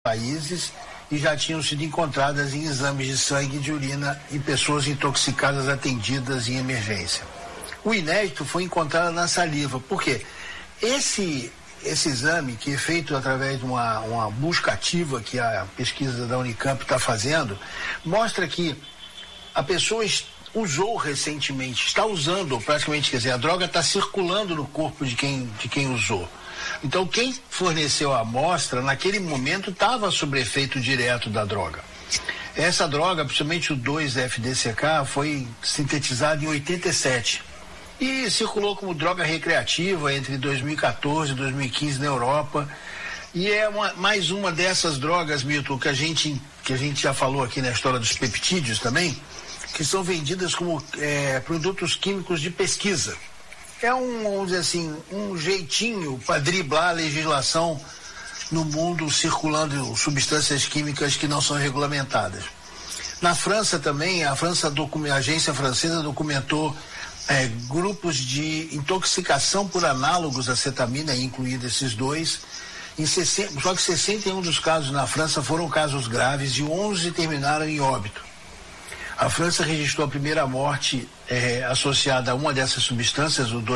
países e já tinham sido encontradas em exames de sangue e de urina em pessoas intoxicadas atendidas em emergência. O inédito foi encontrado na saliva. Por quê? Esse exame, que é feito através de uma busca ativa que a pesquisa da Unicamp está fazendo, mostra que a pessoa usou recentemente, está usando praticamente, quer dizer, a droga está circulando no corpo de quem usou. Então, quem forneceu a amostra, naquele momento, estava sob efeito direto da droga. Essa droga, principalmente o 2,FDCK, foi sintetizada em 87 e circulou como droga recreativa entre 2014 e 2015 na Europa. E é mais uma dessas drogas, Milton, que a gente já falou aqui na história dos peptídeos também, que são vendidas como produtos químicos de pesquisa. É vamos dizer assim, um jeitinho para driblar a legislação no mundo circulando substâncias químicas que não são regulamentadas. Na França também, a agência francesa documentou grupos de intoxicação por análogos à cetamina, incluindo esses dois. Só que 61 dos casos na França foram casos graves e 11 terminaram em óbito. A França registrou a primeira morte associada a uma dessas substâncias, o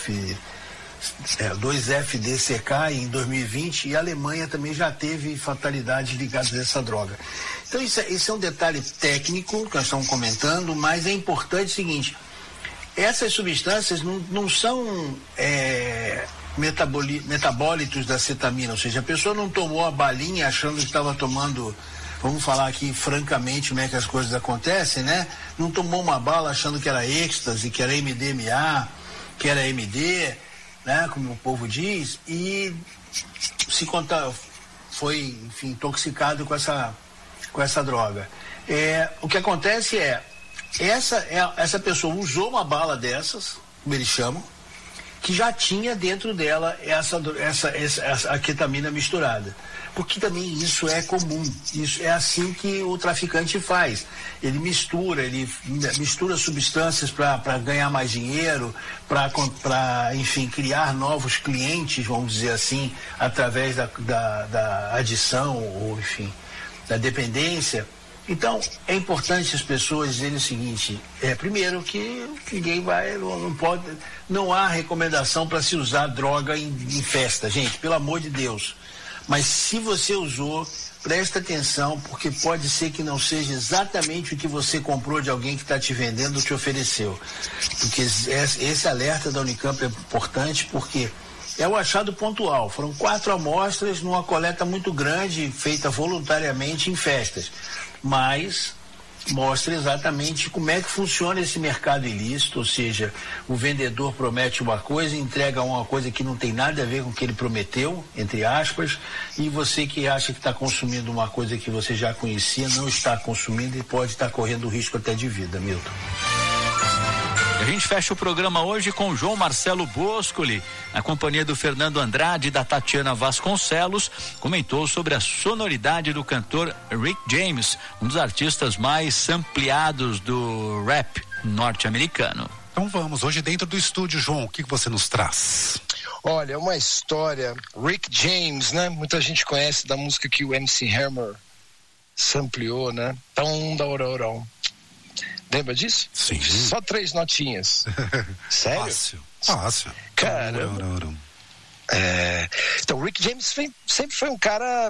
2,FDCK, em 2020, e a Alemanha também já teve fatalidades ligadas a essa droga. Então isso é um detalhe técnico que nós estamos comentando, mas é importante o seguinte: essas substâncias não são metabólitos da cetamina, ou seja, a pessoa não tomou a balinha achando que estava tomando... Vamos falar aqui francamente como é que as coisas acontecem, né? Não tomou uma bala achando que era êxtase, que era MDMA, que era MD, né? Como o povo diz, e foi, enfim, intoxicado com essa droga. O que acontece essa pessoa usou uma bala dessas, como eles chamam, que já tinha dentro dela a ketamina misturada. Porque também isso é comum, isso é assim que o traficante faz. Ele mistura substâncias para ganhar mais dinheiro, para enfim, criar novos clientes, vamos dizer assim, através da adição ou, enfim, da dependência. Então, é importante as pessoas dizerem o seguinte: primeiro que ninguém não há recomendação para se usar droga em festa, gente, pelo amor de Deus. Mas se você usou, presta atenção, porque pode ser que não seja exatamente o que você comprou de alguém que está te vendendo ou te ofereceu. Porque esse alerta da Unicamp é importante, porque é o achado pontual. Foram 4 amostras numa coleta muito grande, feita voluntariamente em festas. Mas mostra exatamente como é que funciona esse mercado ilícito, ou seja, o vendedor promete uma coisa, entrega uma coisa que não tem nada a ver com o que ele prometeu, entre aspas, e você que acha que está consumindo uma coisa que você já conhecia, não está consumindo e pode estar correndo risco até de vida, Milton. A gente fecha o programa hoje com o João Marcelo Boscoli, na companhia do Fernando Andrade e da Tatiana Vasconcelos, comentou sobre a sonoridade do cantor Rick James, um dos artistas mais sampleados do rap norte-americano. Então vamos, hoje dentro do estúdio, João, o que você nos traz? Olha, uma história, Rick James, né? Muita gente conhece da música que o MC Hammer sampleou, né? Lembra disso? Sim. Só 3 notinhas. Sério? Fácil. Caramba. Então, o Rick James sempre foi um cara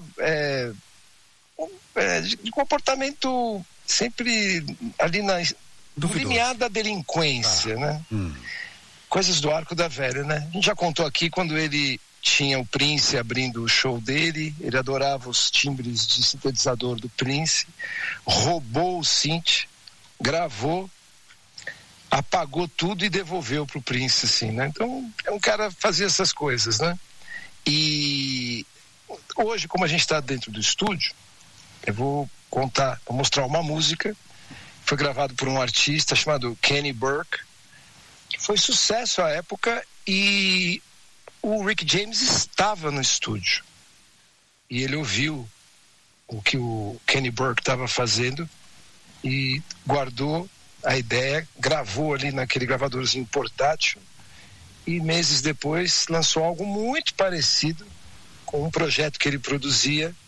de comportamento sempre ali na limiar da delinquência, né? Coisas do arco da velha, né? A gente já contou aqui quando ele tinha o Prince abrindo o show dele, ele adorava os timbres de sintetizador do Prince, roubou o synth, gravou, apagou tudo e devolveu pro Prince, assim, né? Então, é um cara que fazia essas coisas, né? E hoje, como a gente está dentro do estúdio, eu vou mostrar uma música, foi gravado por um artista chamado Kenny Burke, que foi sucesso à época, e o Rick James estava no estúdio. E ele ouviu o que o Kenny Burke estava fazendo e guardou a ideia, gravou ali naquele gravadorzinho portátil e meses depois lançou algo muito parecido com um projeto que ele produzia